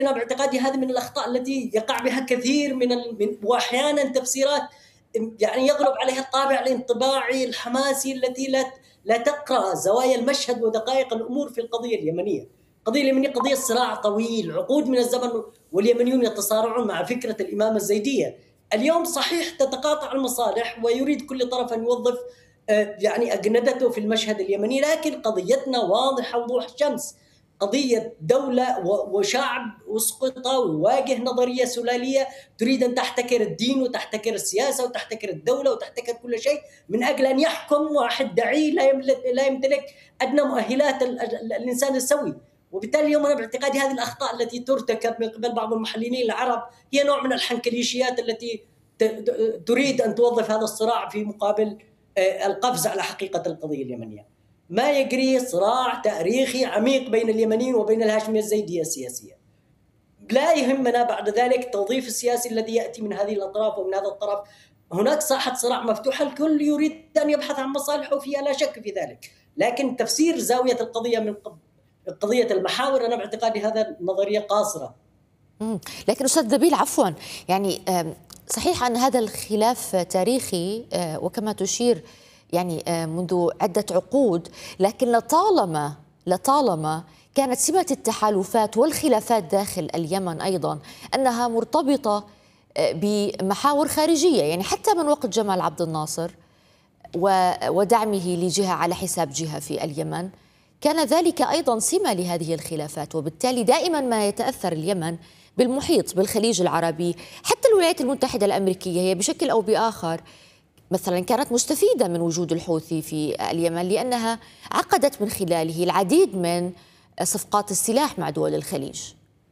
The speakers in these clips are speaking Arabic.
باعتقادي هذه من الأخطاء التي يقع بها كثير وأحيانا تفسيرات يعني يغلب عليها الطابع الانطباعي الحماسي التي لا تقرأ زوايا المشهد ودقائق الأمور في القضية اليمنية. القضية اليمنية قضية صراع طويل عقود من الزمن، واليمنيون يتصارعون مع فكرة الإمامة الزيدية. اليوم صحيح تتقاطع المصالح ويريد كل طرف أن يوظف يعني أجندته في المشهد اليمني، لكن قضيتنا واضحة وضوح الشمس. قضية دولة وشعب أسقط ويواجه نظرية سلالية تريد أن تحتكر الدين وتحتكر السياسة وتحتكر الدولة وتحتكر كل شيء من أجل أن يحكم واحد دعي لا يمتلك أدنى مؤهلات الإنسان السوي. وبالتالي اليوم أنا باعتقادي هذه الأخطاء التي ترتكب من قبل بعض المحللين العرب هي نوع من الحنكليشيات التي تريد أن توظف هذا الصراع في مقابل القفز على حقيقة القضية اليمنية. ما يجري صراع تاريخي عميق بين اليمنيين وبين الهاشمية الزيدية السياسية. لا يهمنا بعد ذلك التوظيف السياسي الذي يأتي من هذه الأطراف ومن هذا الطرف. هناك ساحة صراع مفتوحة، الكل يريد أن يبحث عن مصالحه فيها، لا شك في ذلك، لكن تفسير زاوية القضية من قضية المحاور أنا باعتقادي هذا نظرية قاصرة. لكن أستاذ نبيل عفوا، يعني صحيح أن هذا الخلاف تاريخي وكما تشير يعني منذ عدة عقود، لكن لطالما كانت سمة التحالفات والخلافات داخل اليمن أيضا أنها مرتبطة بمحاور خارجية، يعني حتى من وقت جمال عبد الناصر ودعمه لجهة على حساب جهة في اليمن كان ذلك أيضا سمة لهذه الخلافات، وبالتالي دائما ما يتأثر اليمن بالمحيط بالخليج العربي. حتى الولايات المتحدة الأمريكية هي بشكل أو بآخر مثلا كانت مستفيدة من وجود الحوثي في اليمن، لأنها عقدت من خلاله العديد من صفقات السلاح مع دول الخليج.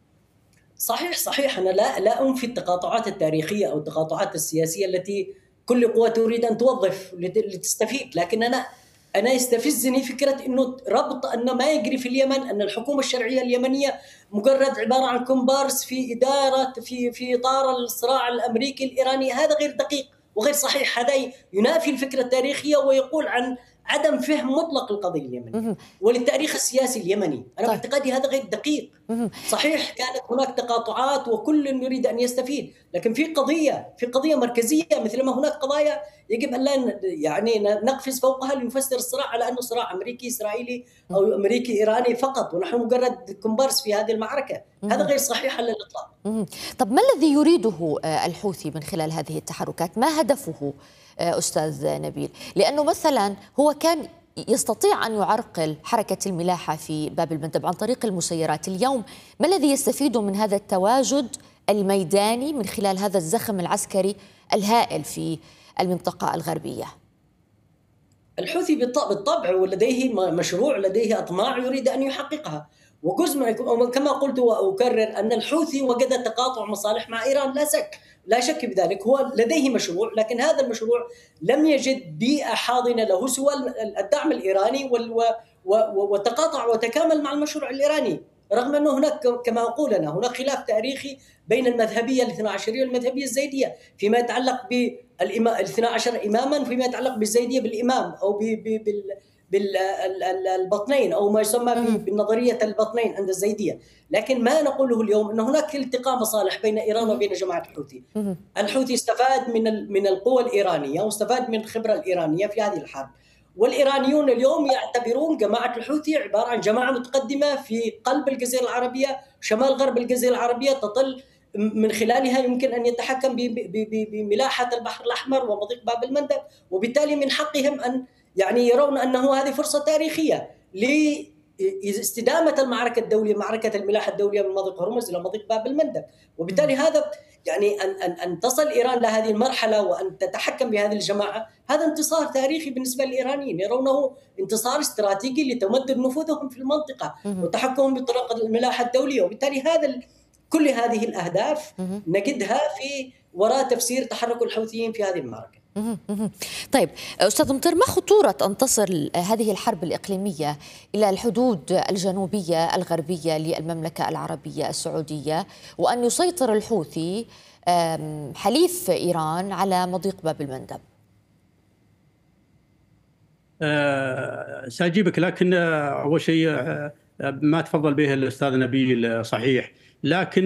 صحيح أنا لا أنفي التقاطعات التاريخية أو التقاطعات السياسية التي كل قوة تريد أن توظف لتستفيد، لكن أنا يستفزني فكرة إنه ربط أن ما يجري في اليمن أن الحكومة الشرعية اليمنية مجرد عبارة عن كومبارس في إدارة في إطار الصراع الأمريكي الإيراني. هذا غير دقيق وغير صحيح، هذا ينافي الفكرة التاريخية ويقول عن عدم فهم مطلق القضية اليمنية وللتاريخ السياسي اليمني. أنا باعتقادي هذا غير دقيق. صحيح كانت هناك تقاطعات وكل يريد أن يستفيد، لكن في قضية مركزية، مثلما هناك قضايا يجب أن لا يعني نقفز فوقها لنفسر الصراع على أنه صراع أمريكي إسرائيلي أو أمريكي إيراني فقط، ونحن مجرد كومبارس في هذه المعركة. هذا غير صحيح على الإطلاق. طب ما الذي يريده الحوثي من خلال هذه التحركات؟ ما هدفه أستاذ نبيل؟ لأنه مثلا هو كان يستطيع أن يعرقل حركة الملاحة في باب المندب عن طريق المسيرات. اليوم ما الذي يستفيد من هذا التواجد الميداني من خلال هذا الزخم العسكري الهائل في المنطقة الغربية؟ الحوثي بالطبع ولديه مشروع، لديه أطماع يريد أن يحققها، وجزء كما قلت وأكرر أن الحوثي وجد تقاطع مصالح مع إيران، لا شك بذلك. هو لديه مشروع، لكن هذا المشروع لم يجد بيئة حاضنة له سوى الدعم الإيراني وتقاطع وتكامل مع المشروع الإيراني، رغم أنه هناك كما أقول أنا هناك خلاف تاريخي بين المذهبية الاثنى عشرية والمذهبية الزيدية فيما يتعلق بالاثنى عشر إماما، فيما يتعلق بالزيدية بالإمام أو بالبطنين أو ما يسمى بالنظرية البطنين عند الزيدية. لكن ما نقوله اليوم أن هناك التقاء مصالح بين إيران وبين جماعة الحوثي. الحوثي استفاد من القوى الإيرانية واستفاد من الخبرة الإيرانية في هذه الحرب، والإيرانيون اليوم يعتبرون جماعة الحوثي عبارة عن جماعة متقدمة في قلب الجزيرة العربية، شمال غرب الجزيرة العربية، تطل من خلالها يمكن أن يتحكم بملاحة البحر الأحمر ومضيق باب المندب، وبالتالي من حقهم أن يعني يرون أنه هذه فرصة تاريخية لاستدامة المعركة الدولية، معركة الملاحة الدولية من مضيق هرمز إلى مضيق باب المندب. وبالتالي هذا يعني أن تصل إيران لهذه المرحلة وأن تتحكم بهذه الجماعة، هذا انتصار تاريخي بالنسبة للإيرانيين، يرونه انتصار استراتيجي لتمدد نفوذهم في المنطقة وتحكمهم بطرق الملاحة الدولية. وبالتالي كل هذه الأهداف نجدها في وراء تفسير تحرك الحوثيين في هذه المعركة. طيب أستاذ مطر، ما خطورة أن تصل هذه الحرب الإقليمية إلى الحدود الجنوبية الغربية للمملكة العربية السعودية وأن يسيطر الحوثي حليف إيران على مضيق باب المندب؟ سأجيبك، لكن أول شيء ما تفضل به الأستاذ نبيل صحيح، لكن